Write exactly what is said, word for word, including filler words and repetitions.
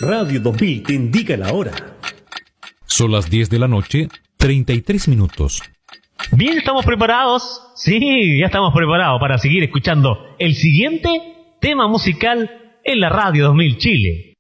Radio dos mil te indica la hora. Son las diez de la noche, treinta y tres minutos. Bien, ¿estamos preparados? Sí, ya estamos preparados para seguir escuchando el siguiente tema musical en la Radio dos mil Chile.